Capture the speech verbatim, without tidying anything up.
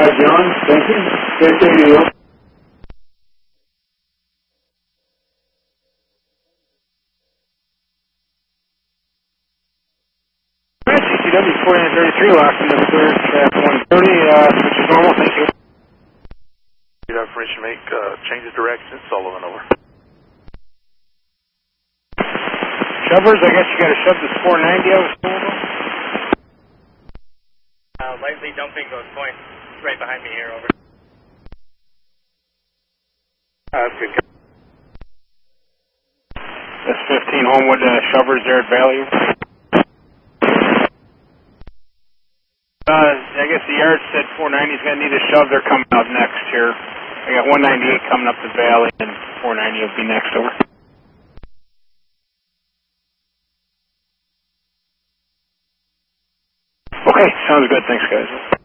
right, John. Thank you. Take care, you. C C W forty-nine thirty-three locked in the third at one thirty, uh, which is normal, thank you. You have permission to make uh, change of direction, Sullivan, over. Shovers, I guess you got to shove this four ninety I was told. Uh, lightly dumping those points right behind me here, over. Uh, that's good. S fifteen Homewood, uh, Shovers there at Value. Uh, I guess the yard said four ninety's going to need a shove. They're coming out next here. I got one ninety-eight coming up the valley, and four ninety will be next over. Okay, sounds good. Thanks, guys.